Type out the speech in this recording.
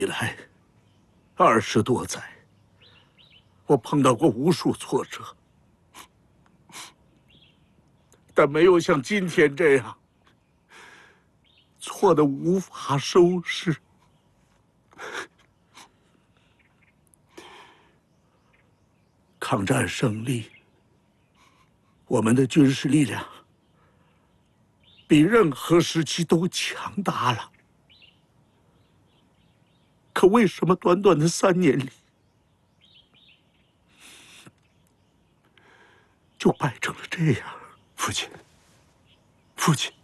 以来20多载，我碰到过无数挫折，但没有像今天这样错得无法收拾。抗战胜利，我们的军事力量比任何时期都强大了。可为什么短短的3年里，就败成了这样？ 父亲，父亲。